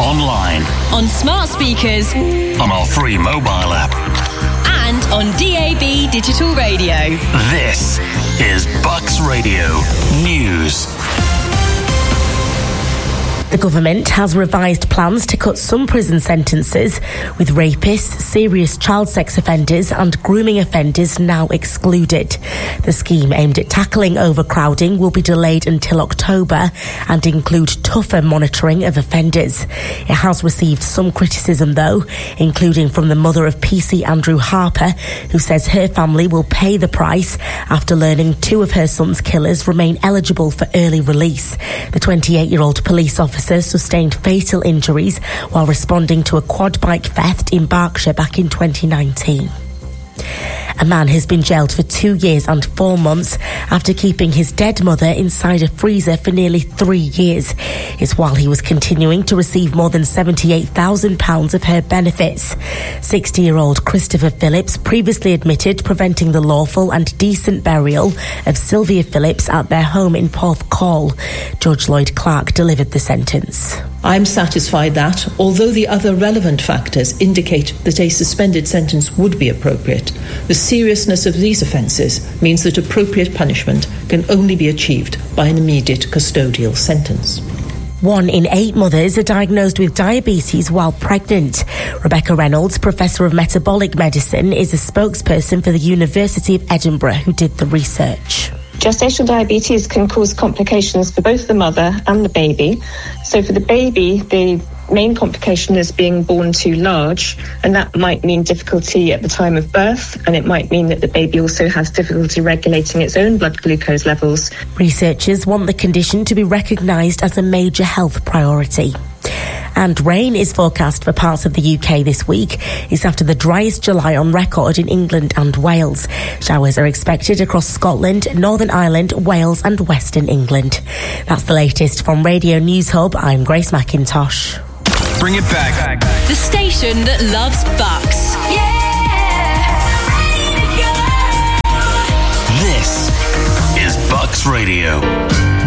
online, on smart speakers, on our free mobile app, and on DAB digital radio. This is Bucks Radio News. The government has revised plans to cut some prison sentences, with rapists, serious child sex offenders and grooming offenders now excluded. The scheme aimed at tackling overcrowding will be delayed until October and include tougher monitoring of offenders. It has received some criticism though, including from the mother of PC Andrew Harper, who says her family will pay the price after learning two of her son's killers remain eligible for early release. The 28-year-old police officer sustained fatal injuries while responding to a quad bike theft in Berkshire back in 2019. A man has been jailed for 2 years and 4 months after keeping his dead mother inside a freezer for nearly 3 years. It's while he was continuing to receive more than £78,000 of her benefits. 60-year-old Christopher Phillips previously admitted preventing the lawful and decent burial of Sylvia Phillips at their home in Porthcawl. Judge Lloyd Clark delivered the sentence. I'm satisfied that, although the other relevant factors indicate that a suspended sentence would be appropriate, the seriousness of these offences means that appropriate punishment can only be achieved by an immediate custodial sentence. 1 in 8 mothers are diagnosed with diabetes while pregnant. Rebecca Reynolds, Professor of Metabolic Medicine, is a spokesperson for the University of Edinburgh who did the research. Gestational diabetes can cause complications for both the mother and the baby. So for the baby, the main complication is being born too large, and that might mean difficulty at the time of birth, and it might mean that the baby also has difficulty regulating its own blood glucose levels. Researchers want the condition to be recognised as a major health priority. And rain is forecast for parts of the UK this week. It's after the driest July on record in England and Wales. Showers are expected across Scotland, Northern Ireland, Wales and Western England. That's the latest from Radio News Hub. I'm Grace McIntosh. Bring it back. The station that loves Bucks.